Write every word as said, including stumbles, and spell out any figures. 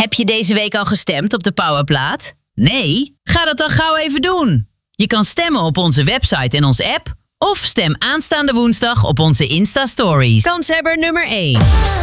Heb je deze week al gestemd op de Powerplaat? Nee? Ga dat dan gauw even doen. Je kan stemmen op onze website en onze app. Of stem aanstaande woensdag op onze Insta-stories. Kanshebber nummer één.